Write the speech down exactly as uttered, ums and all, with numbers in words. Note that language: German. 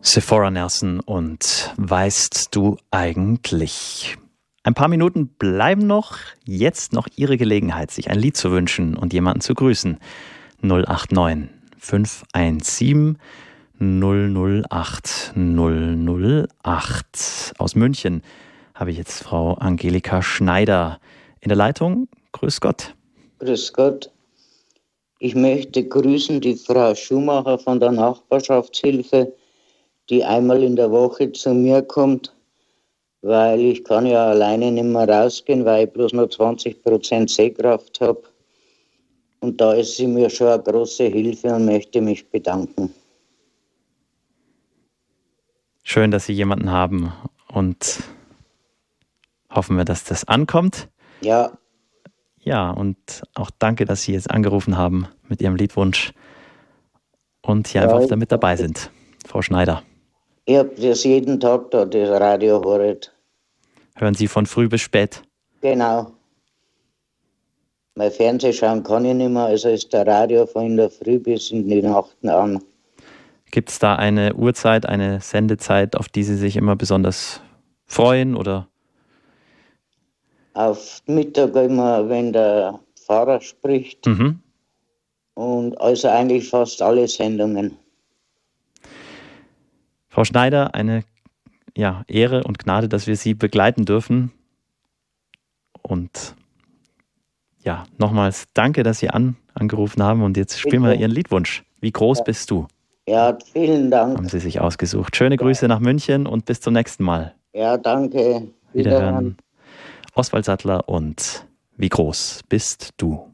Sephora Nelson und Weißt du eigentlich? Ein paar Minuten bleiben noch. Jetzt noch Ihre Gelegenheit, sich ein Lied zu wünschen und jemanden zu grüßen. null acht neun fünf eins sieben null null acht null null acht. Aus München habe ich jetzt Frau Angelika Schneider in der Leitung. Grüß Gott. Grüß Gott. Ich möchte grüßen die Frau Schumacher von der Nachbarschaftshilfe, die einmal in der Woche zu mir kommt, weil ich kann ja alleine nicht mehr rausgehen, weil ich bloß noch zwanzig Prozent Sehkraft habe. Und da ist sie mir schon eine große Hilfe und möchte mich bedanken. Schön, dass Sie jemanden haben und hoffen wir, dass das ankommt. Ja. Ja, und auch danke, dass Sie jetzt angerufen haben mit Ihrem Liedwunsch und hier ja, einfach damit dabei sind. Frau Schneider. Ich habe das jeden Tag da, das Radio gehört. Hören Sie von früh bis spät? Genau. Mein Fernsehen schauen kann ich nicht mehr, also ist der Radio von in der Früh bis in die Nacht an. Gibt es da eine Uhrzeit, eine Sendezeit, auf die Sie sich immer besonders freuen, oder? Auf Mittag immer, wenn der Pfarrer spricht. Mhm. Und also eigentlich fast alle Sendungen. Frau Schneider, eine ja, Ehre und Gnade, dass wir Sie begleiten dürfen. Und ja, nochmals danke, dass Sie an, angerufen haben. Und jetzt spielen wir Ihren Liedwunsch. Wie groß ja. bist du? Ja, vielen Dank. Haben Sie sich ausgesucht. Schöne Grüße nach München und bis zum nächsten Mal. Ja, danke. Wiederhören. Oswald Sattler und Wie groß bist du?